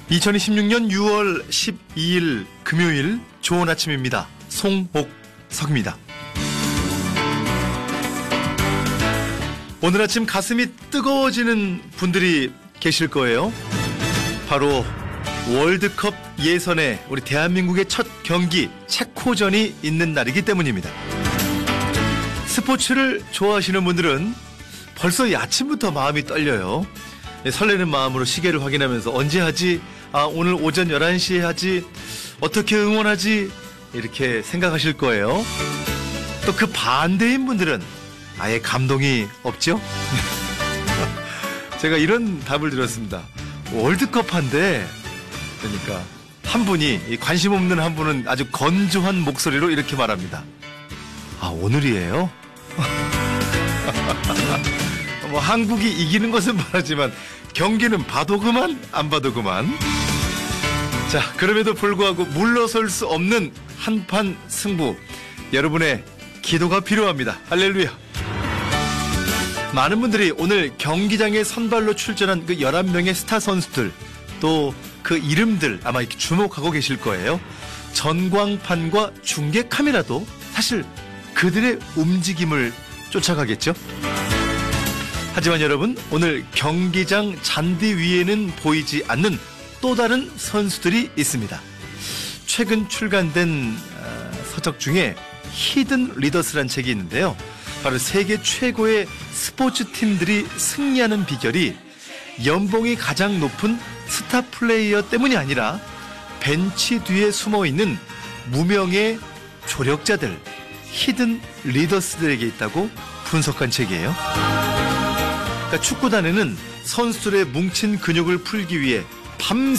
2026년 6월 12일 금요일 좋은 아침입니다. 송복석입니다. 오늘 아침 가슴이 뜨거워지는 분들이 계실 거예요. 바로 월드컵 예선에 우리 대한민국의 첫 경기 체코전이 있는 날이기 때문입니다. 스포츠를 좋아하시는 분들은 벌써 이 아침부터 마음이 떨려요. 설레는 마음으로 시계를 확인하면서 언제 하지? 오늘 오전 11시에 하지? 어떻게 응원하지? 이렇게 생각하실 거예요. 또 그 반대인 분들은 아예 감동이 없죠? 제가 이런 답을 드렸습니다. 월드컵 한데, 그러니까 한 분이, 관심 없는 한 분은 아주 건조한 목소리로 이렇게 말합니다. 오늘이에요? 뭐 한국이 이기는 것은 말하지만 경기는 봐도 그만 안 봐도 그만. 자, 그럼에도 불구하고 물러설 수 없는 한판 승부, 여러분의 기도가 필요합니다. 할렐루야. 많은 분들이 오늘 경기장에 선발로 출전한 그 11명의 스타 선수들, 또 그 이름들 아마 이렇게 주목하고 계실 거예요. 전광판과 중계 카메라도 사실 그들의 움직임을 쫓아가겠죠. 하지만 여러분, 오늘 경기장 잔디 위에는 보이지 않는 또 다른 선수들이 있습니다. 최근 출간된 서적 중에 히든 리더스란 책이 있는데요. 바로 세계 최고의 스포츠 팀들이 승리하는 비결이 연봉이 가장 높은 스타 플레이어 때문이 아니라 벤치 뒤에 숨어있는 무명의 조력자들, 히든 리더스들에게 있다고 분석한 책이에요. 그러니까 축구단에는 선수들의 뭉친 근육을 풀기 위해 밤새